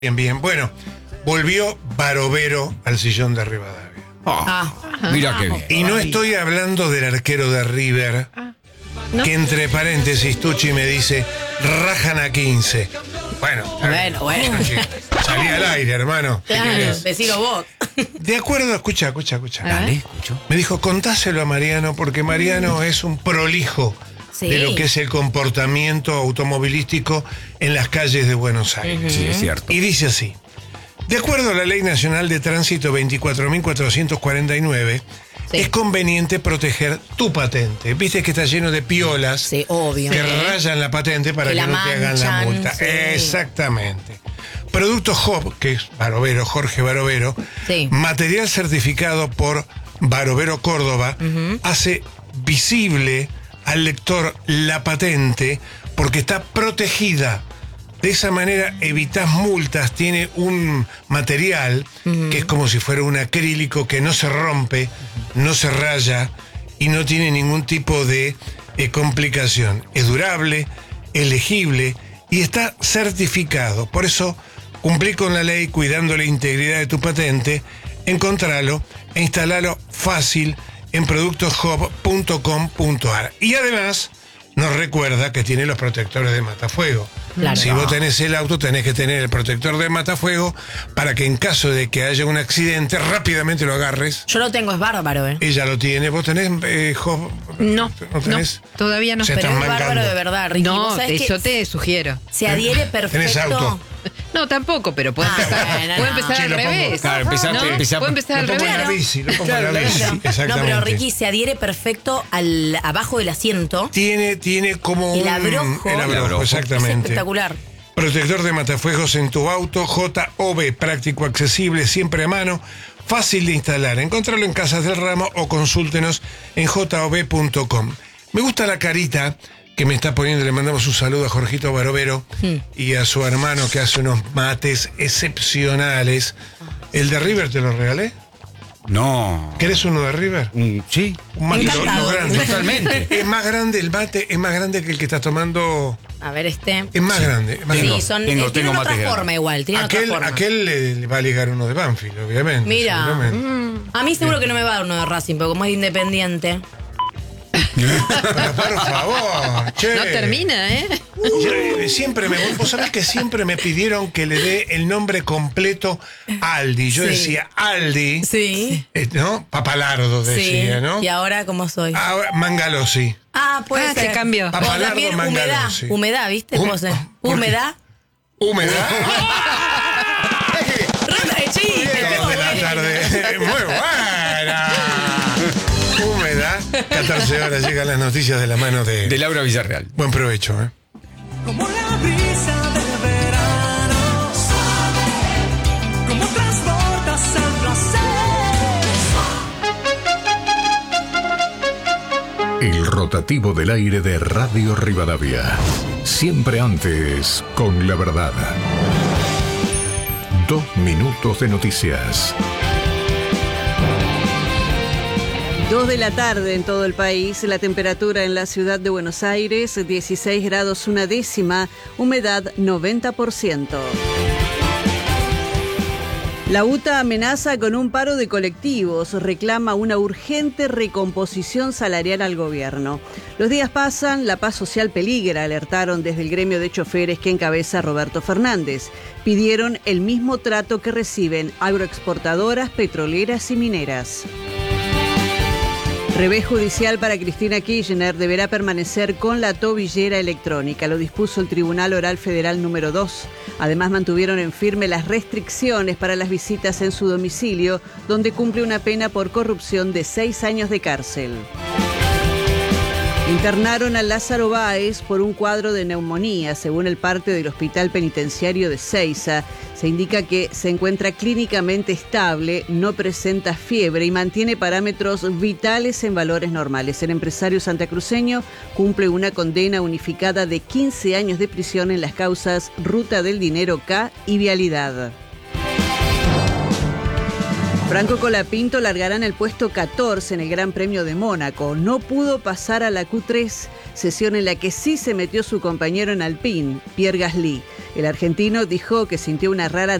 Bien, bien. Bueno, volvió Barovero al sillón de Rivadavia. Mira qué bien. Y no estoy hablando del arquero de River, ¿no? que entre paréntesis Tucci me dice, rajan a 15. Bueno. Tucci, salí al aire, hermano. ¿Qué Claro, querés? decilo vos. De acuerdo, escucha. Dale, escucho. Me dijo, contáselo a Mariano, porque Mariano es un prolijo Sí. de lo que es el comportamiento automovilístico en las calles de Buenos Aires. Sí, es cierto. Y dice así: de acuerdo a la Ley Nacional de Tránsito 24.449, Sí. es conveniente proteger tu patente. Viste que está lleno de piolas Sí, obvio. que rayan la patente para Que que la no te hagan la manchan, multa. sí. Exactamente. Producto Job, que es Barovero, Jorge Barovero, Sí. material certificado por Barovero Córdoba, hace visible al lector la patente porque está protegida. De esa manera evitas multas. Tiene un material que es como si fuera un acrílico que no se rompe, no se raya y no tiene ningún tipo de complicación. Es durable, es legible y está certificado. Por eso, cumplí con la ley cuidando la integridad de tu patente. Encontralo e instalalo fácil en productosjob.com.ar. Y además nos recuerda que tiene los protectores de matafuego. Claro. Si vos tenés el auto, tenés que tener el protector de matafuego para que en caso de que haya un accidente rápidamente lo agarres. Yo lo tengo, es bárbaro, ¿eh? Ella lo tiene. ¿Vos tenés Job? No, tenés? todavía no. Se Pero están es bárbaro mancando. de verdad, Ricky. No, ¿Vos sabés que yo te sugiero. se adhiere perfecto. ¿Tenés auto? No, tampoco, pero puede empezar, bueno, puede no. empezar Sí, al lo pongo. revés. Claro, empezar- ¿no? empezar- Puede empezar al Lo pongo en revés. la bici, lo pongo Claro, en la bici. Claro. Exactamente. No, pero Ricky se adhiere perfecto al abajo del asiento. Tiene como El un... abrojo. El abrojo, El abrojo. Es exactamente. espectacular. Protector de matafuegos en tu auto, JOB, práctico, accesible, siempre a mano, fácil de instalar. Encontralo en Casas del Ramo o consúltenos en job.com. Me gusta la carita que me está poniendo. Le mandamos un saludo a Jorgito Barovero y a su hermano que hace unos mates excepcionales. ¿El de River te lo regalé? No. ¿Querés uno de River? Sí. Un mate Encantado. grande. Totalmente. Es más grande el mate, es más grande que el que estás tomando. A ver, Es más grande. Es más Sí, grande. son, tengo tienen mates otra grandes. forma igual, tienen otra forma. Aquel le va a ligar uno de Banfield, obviamente. Mira, seguramente. a mí seguro que no me va a dar uno de Racing, pero como es de Independiente. Pero por favor, che. No termina, ¿eh? Vos sabés que siempre me pidieron que le dé el nombre completo a Aldi. Yo Sí. decía Aldi, Sí. ¿no? Papalardo decía, Sí. ¿no? ¿Y ahora cómo soy? Ahora, Mangalossi. Puede Ah, ser. se cambió. O Papalardo también humedad. Mangalossi. Humedad, ¿viste? ¿Cómo se? ¿por qué? Humedad. Humedad. Ronda de chistes. Dos de la tarde. Muy buena. Humedad. 14 horas llegan las noticias de la mano De de... Laura Villarreal. Buen provecho, ¿eh? Como la brisa del verano, suave, como transportas al placer. El rotativo del aire de Radio Rivadavia. Siempre antes con la verdad. 2 minutos de noticias. 2 de la tarde en todo el país, la temperatura en la ciudad de Buenos Aires, 16 grados 1/10, humedad 90%. La UTA amenaza con un paro de colectivos, reclama una urgente recomposición salarial al gobierno. Los días pasan, la paz social peligra, alertaron desde el gremio de choferes que encabeza Roberto Fernández. Pidieron el mismo trato que reciben agroexportadoras, petroleras y mineras. Revés judicial para Cristina Kirchner, deberá permanecer con la tobillera electrónica. Lo dispuso el Tribunal Oral Federal número 2. Además, mantuvieron en firme las restricciones para las visitas en su domicilio, donde cumple una pena por corrupción de 6 años de cárcel. Internaron a Lázaro Báez por un cuadro de neumonía. Según el parte del Hospital Penitenciario de Seiza, se indica que se encuentra clínicamente estable, no presenta fiebre y mantiene parámetros vitales en valores normales. El empresario santacruceño cumple una condena unificada de 15 años de prisión en las causas Ruta del Dinero K y Vialidad. Franco Colapinto largará en el puesto 14 en el Gran Premio de Mónaco. No pudo pasar a la Q3, sesión en la que sí se metió su compañero en Alpine, Pierre Gasly. El argentino dijo que sintió una rara